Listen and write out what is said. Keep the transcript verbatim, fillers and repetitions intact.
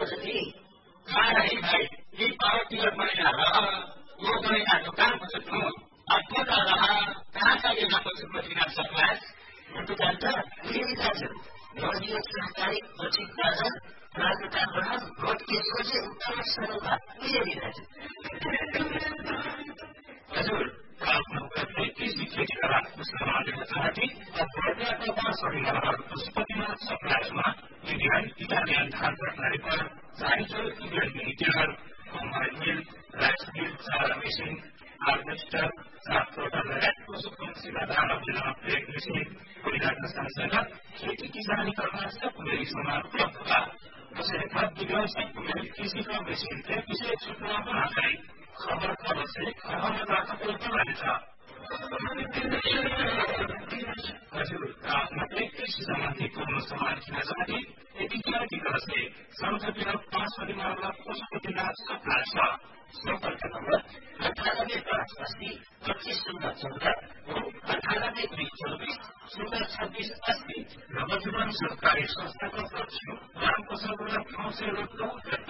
कसरी है भाई ये पावरटिलर महिला र यो महिलाको काम खोज्नु अद्भुत रहा कहाँ छ यो नपसिन सक्लास उनको जान्छ फेरि जान्छ योगी सरकारी उचित बजट राजनीतिक बहस भोट के सोचे उत्तर सरलता ये भी जान्छ हजुर आफ्नो प्रत्येक विषय राख्नु समाजमा चाहती अध्ययनको पासहरुमा पशुपतिनाथ सप्लासमा इन्डियन इटालियन खाद्य पर जाइजो Indian मिलिटर combined mill rice mill चारा मेसिन हार्वेस्टर सात टोटल पशुपक्षीका दाना दिलाउन प्रयोग मेसिन परिवारका सँगसँगै खेती किसानी गर्न सबैले समान उपलब्ध छ त्यसैले खाद्य व्यवसायिक कृषिका मेसिन विषय सूचना बनाए खबर खबर से खबर प्राप्त करते रहेछ हजुर आफ्नो कृषि सम्बन्धी पूर्ण समान किन्न चाहते यदि क्याटी करसे संसदीय पाँच परिवारमा पशुपतिनाथ सप्लाई छ सम्पर्क नम्बर अठानब्बे पाँच अस्सी पच्चीस शून्य चौध अठानब्बे दुई चौबिस शून्य छब्बीस अस्सी नवजीवन सरकारी संस्थाको पक्ष रामप्रसाद ठाउँ से